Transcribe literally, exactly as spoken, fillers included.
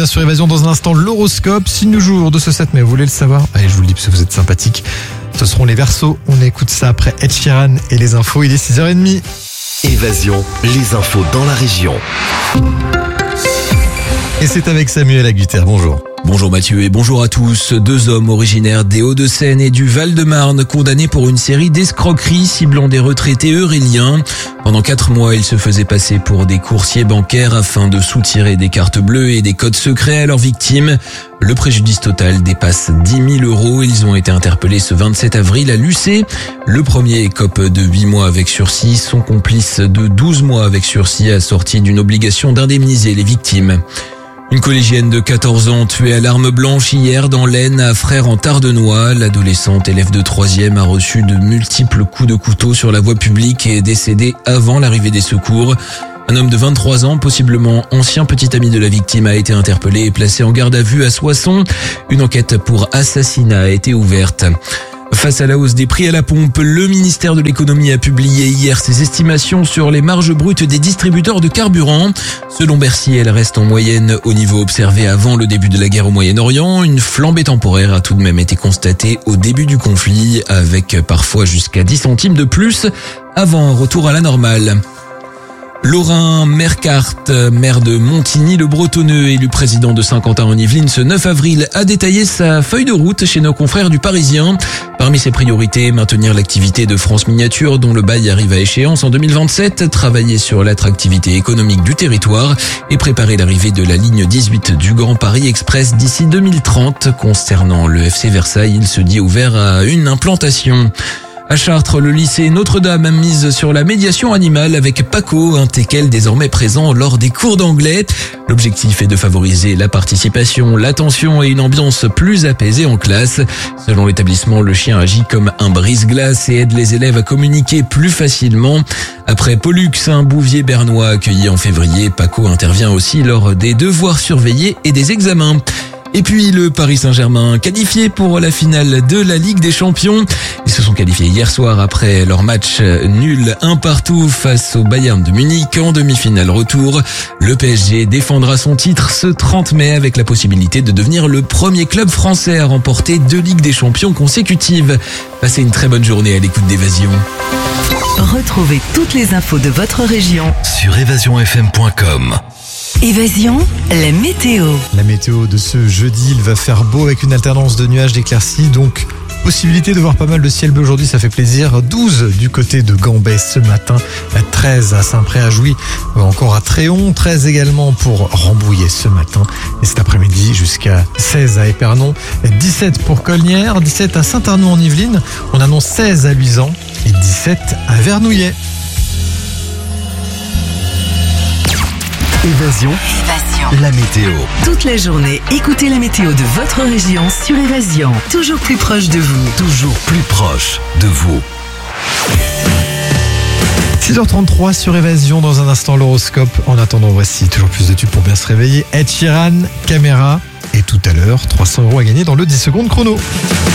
bien sûr Évasion dans un instant. L'horoscope, signe du jour de ce sept mai, vous voulez le savoir? Allez, je vous le dis parce que vous êtes sympathique. Ce seront les Verseaux. On écoute ça après Ed Sheeran et les infos. Il est six heures trente. Évasion, les infos dans la région. Et c'est avec Samuel Agutter. Bonjour. Bonjour Mathieu et bonjour à tous. Deux hommes originaires des Hauts-de-Seine et du Val-de-Marne condamnés pour une série d'escroqueries ciblant des retraités euréliens. Pendant quatre mois, ils se faisaient passer pour des coursiers bancaires afin de soutirer des cartes bleues et des codes secrets à leurs victimes. Le préjudice total dépasse dix mille euros. Ils ont été interpellés ce vingt-sept avril à Lucé. Le premier écope de huit mois avec sursis, son complice de douze mois avec sursis assorti d'une obligation d'indemniser les victimes. Une collégienne de quatorze ans tuée à l'arme blanche hier dans l'Aisne à Frères en Tardenois. L'adolescente élève de troisième a reçu de multiples coups de couteau sur la voie publique et est décédée avant l'arrivée des secours. Un homme de vingt-trois ans, possiblement ancien petit ami de la victime, a été interpellé et placé en garde à vue à Soissons. Une enquête pour assassinat a été ouverte. Face à la hausse des prix à la pompe, le ministère de l'économie a publié hier ses estimations sur les marges brutes des distributeurs de carburant. Selon Bercy, elles restent en moyenne au niveau observé avant le début de la guerre au Moyen-Orient. Une flambée temporaire a tout de même été constatée au début du conflit, avec parfois jusqu'à dix centimes de plus avant un retour à la normale. Laurin Mercart, maire de Montigny-le-Bretonneux, élu président de Saint-Quentin en Yvelines ce neuf avril, a détaillé sa feuille de route chez nos confrères du Parisien. Parmi ses priorités, maintenir l'activité de France Miniature dont le bail arrive à échéance en deux mille vingt-sept, travailler sur l'attractivité économique du territoire et préparer l'arrivée de la ligne dix-huit du Grand Paris Express d'ici deux mille trente. Concernant le F C Versailles, il se dit ouvert à une implantation. À Chartres, le lycée Notre-Dame a mise sur la médiation animale avec Paco, un teckel désormais présent lors des cours d'anglais. L'objectif est de favoriser la participation, l'attention et une ambiance plus apaisée en classe. Selon l'établissement, le chien agit comme un brise-glace et aide les élèves à communiquer plus facilement. Après Pollux, un bouvier bernois accueilli en février, Paco intervient aussi lors des devoirs surveillés et des examens. Et puis le Paris Saint-Germain qualifié pour la finale de la Ligue des Champions. Ils se sont qualifiés hier soir après leur match nul un partout face au Bayern de Munich en demi-finale retour. Le P S G défendra son titre ce trente mai avec la possibilité de devenir le premier club français à remporter deux Ligues des Champions consécutives. Passez une très bonne journée à l'écoute d'Évasion. Retrouvez toutes les infos de votre région Sur évasion f m point com. Évasion, la météo. La météo de ce jeudi, il va faire beau avec une alternance de nuages d'éclaircies, donc possibilité de voir pas mal de ciel bleu aujourd'hui, ça fait plaisir. douze du côté de Gambais ce matin, treize à Saint-Pré-à-Jouy, encore à Tréon, treize également pour Rambouillet ce matin. Et cet après-midi jusqu'à seize à Épernon, dix-sept pour Colnières, dix-sept à Saint-Arnoux en Yvelines, on annonce seize à Luisan et dix-sept à Vernouillet. Évasion, Évasion. la météo. Toute la journée, écoutez la météo de votre région sur Évasion. Toujours plus proche de vous. Toujours plus proche de vous. six heures trente-trois sur Évasion, dans un instant l'horoscope. En attendant, voici toujours plus de tubes pour bien se réveiller. Ed Sheeran, Caméra. Et tout à l'heure, trois cents euros à gagner dans le dix secondes chrono.